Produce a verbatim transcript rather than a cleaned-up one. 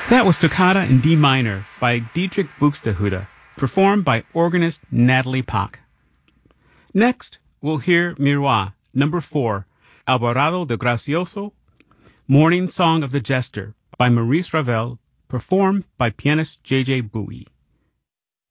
That was Toccata in D minor by Dietrich Buxtehude, performed by organist Natalie Pock. Next, we'll hear Miroir, number four, Alborado de Gracioso, Morning Song of the Jester by Maurice Ravel, performed by pianist J J. Bowie.